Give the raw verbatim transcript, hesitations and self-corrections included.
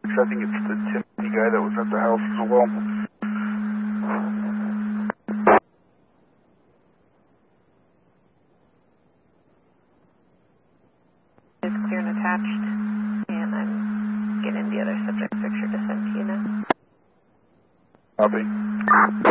I think it's the Timothy guy that was at the house as well. It's clear and attached, and I'm getting the other subject picture to send to you now. Copy.